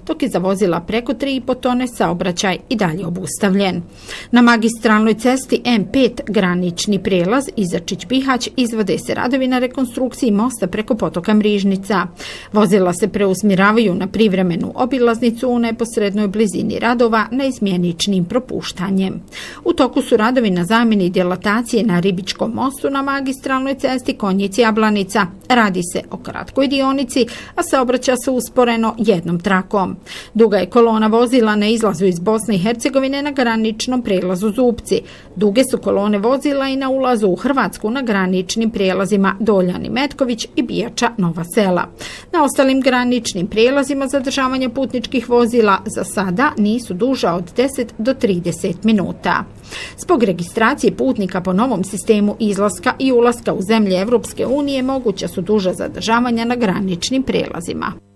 dok je za vozila preko 3,5 tone saobraćaj i dalje obustavljen. Na magistralnoj cesti M5 granični prijelaz Izačić-Bihać izvode se radovi na rekonstrukciji mosta preko potoka Mrižnica. Vozila se preusmjeravaju na privremenu obilaznicu u neposrednoj blizini radova neizmjeničnim propuštanjem. U toku su radovi na zamjeni dilatacije na Ribičkom mostu na magistralnoj cesti Konjic-Jablanica. Radi se o kratkoj dionici, a saobraća se usporeno jednom trakom. Duga je kolona vozila na izlazu iz Bosne i Hercegovine na graničnom prijelazu Zupci. Duge su kolone vozila i na ulazu u Hrvatsku na graničnim prijelazima Doljani Metković i Bijača Nova Sela. Na ostalim graničnim prijelazima zadržavanja putničkih vozila za sada nisu duža od 10 do 30 minuta. Zbog registracije putnika po novom sistemu izlaska i ulaska u zemlje Evropske unije moguća su duža zadržavanja na graničnim prijelazima.